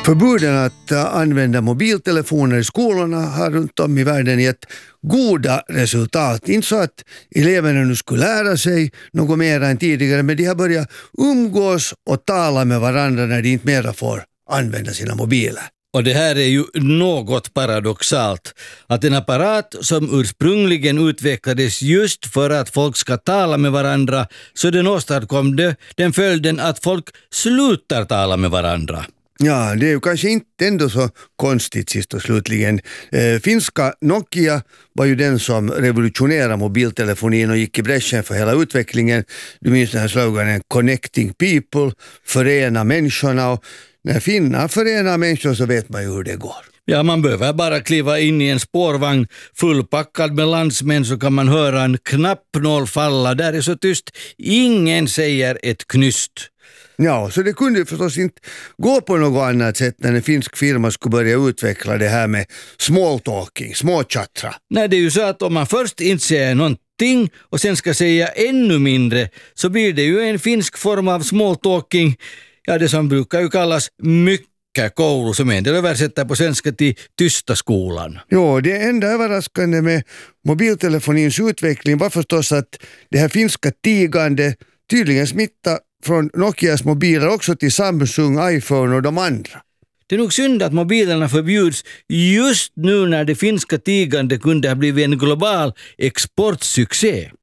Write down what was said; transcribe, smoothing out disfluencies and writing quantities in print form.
Förbuden att använda mobiltelefoner i skolorna har runt om i världen gett goda resultat. Inte så att eleverna nu skulle lära sig något mer än tidigare, men de har börjat umgås och tala med varandra när de inte mera får använda sina mobiler. Och det här är ju något paradoxalt, att en apparat som ursprungligen utvecklades just för att folk ska tala med varandra, så den åstadkom den följden att folk slutar tala med varandra. Ja, det är ju kanske inte ändå så konstigt sist och slutligen. Finska Nokia var ju den som revolutionerade mobiltelefonin och gick i bräschen för hela utvecklingen. Du minns den här sloganen Connecting People, förena människorna, och när finnar förenar människor så vet man ju hur det går. Ja, man behöver bara kliva in i en spårvagn fullpackad med landsmän så kan man höra en knappnål falla. Där är så tyst, ingen säger ett knyst. Ja, så det kunde ju förstås inte gå på något annat sätt när en finsk firma skulle börja utveckla det här med smalltalking, småchattra. Nej, det är ju så att om man först inte säger någonting och sen ska säga ännu mindre, så blir det ju en finsk form av smalltalking, ja, det som brukar ju kallas mykkäkoulu, som en del översätter på svenska till tysta skolan. Jo, det enda överraskande med mobiltelefonins utveckling var förstås att det här finska tigande tydligen smittar från Nokias mobiler också till Samsung, iPhone och de andra. Det är nog synd att mobilerna förbjuds just nu när det finska tigande kunde ha blivit en global exportsuccé.